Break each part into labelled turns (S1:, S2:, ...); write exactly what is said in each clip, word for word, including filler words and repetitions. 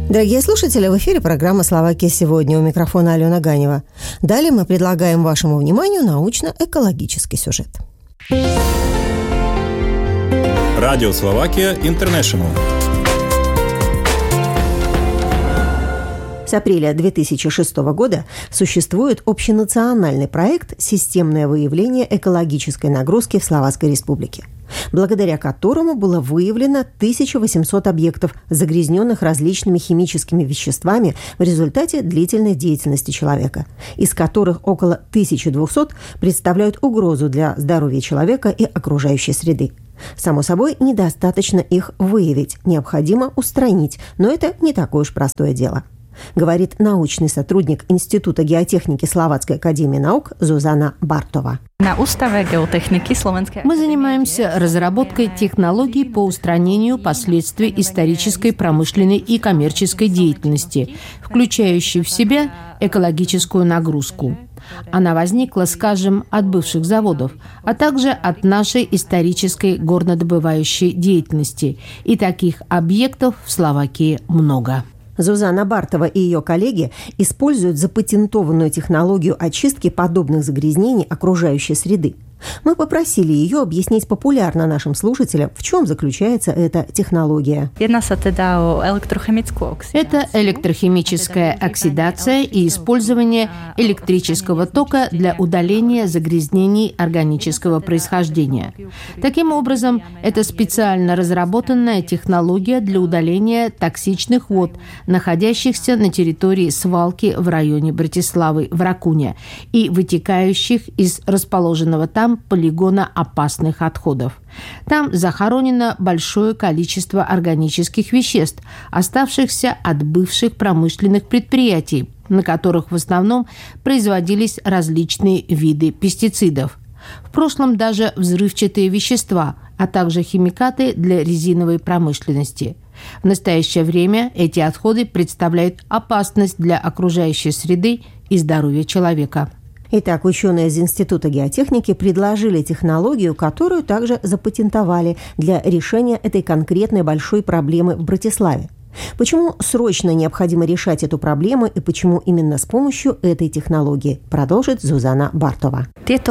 S1: Дорогие слушатели, в эфире программа «Словакия сегодня». У микрофона Алена Ганева. Далее мы предлагаем вашему вниманию научно-экологический сюжет.
S2: Радио Словакия Интернешнл.
S1: С апреля две тысячи шестого года существует общенациональный проект «Системное выявление экологической нагрузки в Словацкой Республике», благодаря которому было выявлено тысяча восемьсот объектов, загрязненных различными химическими веществами в результате длительной деятельности человека, из которых около тысяча двести представляют угрозу для здоровья человека и окружающей среды. Само собой, недостаточно их выявить, необходимо устранить, но это не такое уж простое дело, говорит научный сотрудник Института геотехники Словацкой академии наук Зузана Бартова.
S3: Мы занимаемся разработкой технологий по устранению последствий исторической, промышленной и коммерческой деятельности, включающей в себя экологическую нагрузку. Она возникла, скажем, от бывших заводов, а также от нашей исторической горнодобывающей деятельности. И таких объектов в Словакии много.
S1: Зузана Бартова и ее коллеги используют запатентованную технологию очистки подобных загрязнений окружающей среды. Мы попросили ее объяснить популярно нашим слушателям, в чем заключается эта технология.
S3: Это электрохимическая оксидация и использование электрического тока для удаления загрязнений органического происхождения. Таким образом, это специально разработанная технология для удаления токсичных вод, находящихся на территории свалки в районе Братиславы в Ракуне и вытекающих из расположенного там полигона опасных отходов. Там захоронено большое количество органических веществ, оставшихся от бывших промышленных предприятий, на которых в основном производились различные виды пестицидов. В прошлом даже взрывчатые вещества, а также химикаты для резиновой промышленности. В настоящее время эти отходы представляют опасность для окружающей среды и здоровья человека.
S1: Итак, ученые из Института геотехники предложили технологию, которую также запатентовали для решения этой конкретной большой проблемы в Братиславе. Почему срочно необходимо решать эту проблему и почему именно с помощью этой технологии, продолжит Зузана Бартова.
S3: Эти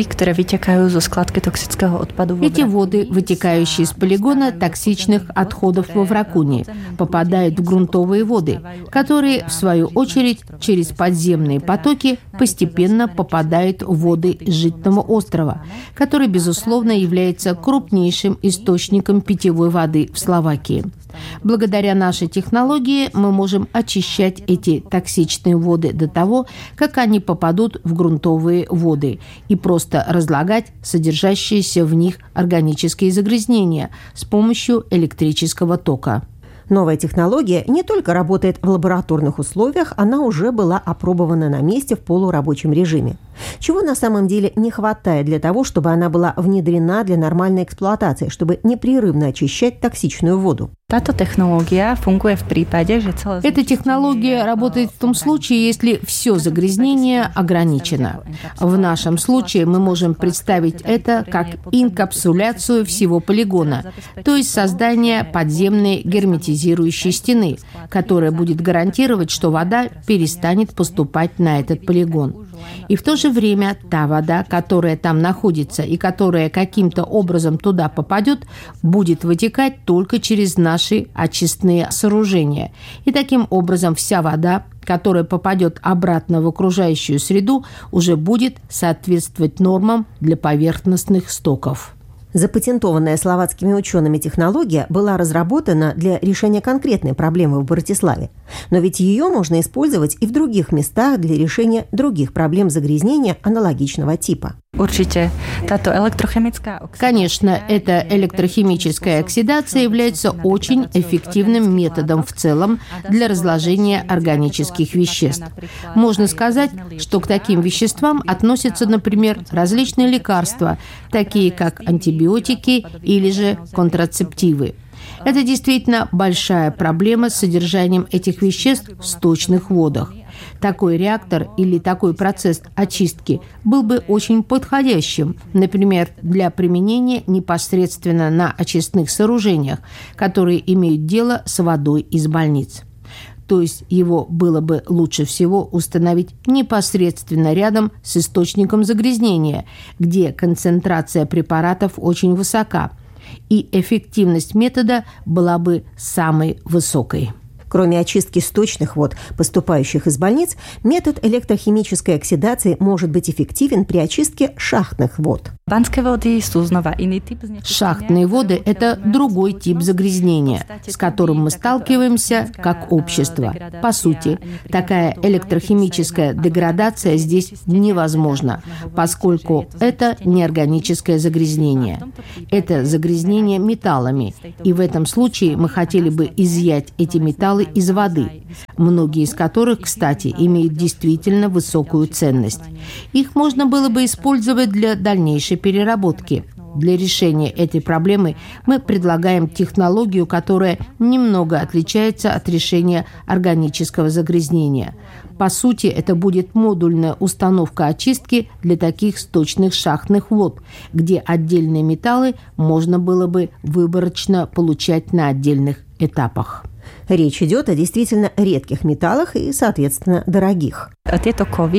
S3: воды, вытекающие из полигона токсичных отходов во Вракуне, попадают в грунтовые воды, которые, в свою очередь, через подземные потоки постепенно попадают в воды Житного острова, который, безусловно, является крупнейшим источником питьевой воды в Словакии. Благодаря нашей технологии мы можем очищать эти токсичные воды до того, как они попадут в грунтовые воды, и просто разлагать содержащиеся в них органические загрязнения с помощью электрического тока.
S1: Новая технология не только работает в лабораторных условиях, она уже была опробована на месте в полурабочем режиме. Чего на самом деле не хватает для того, чтобы она была внедрена для нормальной эксплуатации, чтобы непрерывно очищать токсичную воду?
S3: Эта технология работает в том случае, если все загрязнение ограничено. В нашем случае мы можем представить это как инкапсуляцию всего полигона, то есть создание подземной герметизирующей стены, которая будет гарантировать, что вода перестанет поступать на этот полигон. И в то же время та вода, которая там находится и которая каким-то образом туда попадет, будет вытекать только через наши очистные сооружения. И таким образом вся вода, которая попадет обратно в окружающую среду, уже будет соответствовать нормам для поверхностных стоков.
S1: Запатентованная словацкими учеными технология была разработана для решения конкретной проблемы в Братиславе. Но ведь ее можно использовать и в других местах для решения других проблем загрязнения аналогичного типа.
S3: Конечно, эта электрохимическая оксидация является очень эффективным методом в целом для разложения органических веществ. Можно сказать, что к таким веществам относятся, например, различные лекарства, такие как антибиотики или же контрацептивы. Это действительно большая проблема с содержанием этих веществ в сточных водах. Такой реактор или такой процесс очистки был бы очень подходящим, например, для применения непосредственно на очистных сооружениях, которые имеют дело с водой из больниц. То есть его было бы лучше всего установить непосредственно рядом с источником загрязнения, где концентрация препаратов очень высока, и эффективность метода была бы самой высокой.
S1: Кроме очистки сточных вод, поступающих из больниц, метод электрохимической оксидации может быть эффективен при очистке шахтных вод.
S3: Шахтные воды – это другой тип загрязнения, с которым мы сталкиваемся как общество. По сути, такая электрохимическая деградация здесь невозможна, поскольку это неорганическое загрязнение. Это загрязнение металлами, и в этом случае мы хотели бы изъять эти металлы из воды, многие из которых, кстати, имеют действительно высокую ценность. Их можно было бы использовать для дальнейшей переработки. Для решения этой проблемы мы предлагаем технологию, которая немного отличается от решения органического загрязнения. По сути, это будет модульная установка очистки для таких сточных шахтных вод, где отдельные металлы можно было бы выборочно получать на отдельных этапах.
S1: Речь идет о действительно редких металлах и, соответственно, дорогих.
S3: Эти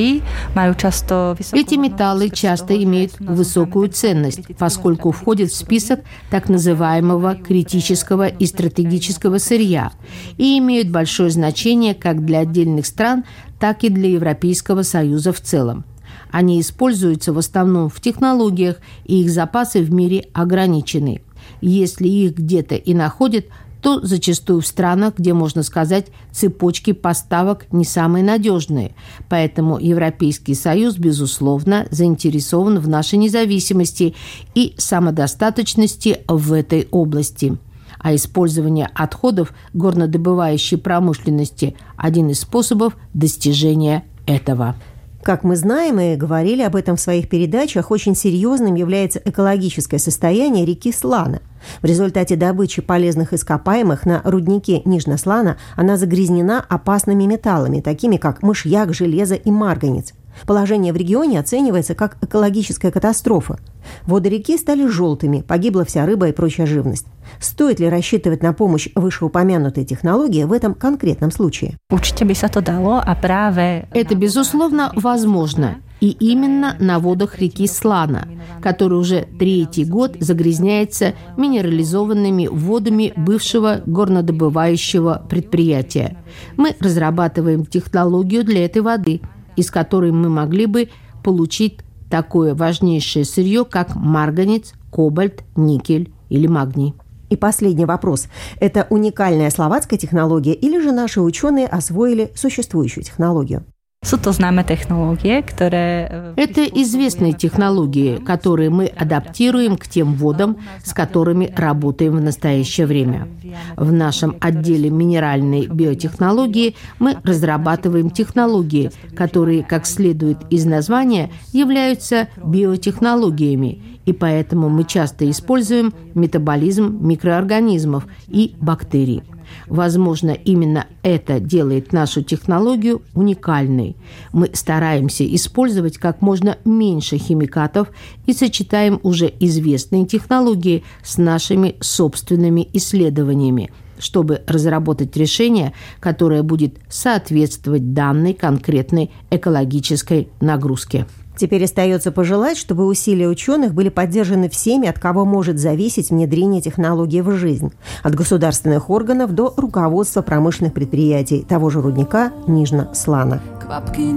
S3: металлы часто имеют высокую ценность, поскольку входят в список так называемого критического и стратегического сырья и имеют большое значение как для отдельных стран, так и для Европейского Союза в целом. Они используются в основном в технологиях, и их запасы в мире ограничены. Если их где-то и находят, то зачастую в странах, где, можно сказать, цепочки поставок не самые надежные. Поэтому Европейский Союз, безусловно, заинтересован в нашей независимости и самодостаточности в этой области. А использование отходов горнодобывающей промышленности – один из способов достижения этого.
S1: Как мы знаем и говорили об этом в своих передачах, очень серьезным является экологическое состояние реки Слана. В результате добычи полезных ископаемых на руднике Нижнеслана она загрязнена опасными металлами, такими как мышьяк, железо и марганец. Положение в регионе оценивается как экологическая катастрофа. Воды реки стали желтыми, погибла вся рыба и прочая живность. Стоит ли рассчитывать на помощь вышеупомянутой технологии в этом конкретном случае?
S3: Это, безусловно, возможно. И именно на водах реки Слана, который уже третий год загрязняется минерализованными водами бывшего горнодобывающего предприятия. Мы разрабатываем технологию для этой воды, из которой мы могли бы получить такое важнейшее сырье, как марганец, кобальт, никель или магний.
S1: И последний вопрос. Это уникальная словацкая технология или же наши ученые освоили существующую технологию?
S3: Это известные технологии, которые мы адаптируем к тем водам, с которыми работаем в настоящее время. В нашем отделе минеральной биотехнологии мы разрабатываем технологии, которые, как следует из названия, являются биотехнологиями, и поэтому мы часто используем метаболизм микроорганизмов и бактерий. Возможно, именно это делает нашу технологию уникальной. Мы стараемся использовать как можно меньше химикатов и сочетаем уже известные технологии с нашими собственными исследованиями, чтобы разработать решение, которое будет соответствовать данной конкретной экологической нагрузке.
S1: Теперь остается пожелать, чтобы усилия ученых были поддержаны всеми, от кого может зависеть внедрение технологий в жизнь. От государственных органов до руководства промышленных предприятий того же рудника Нижнеслана.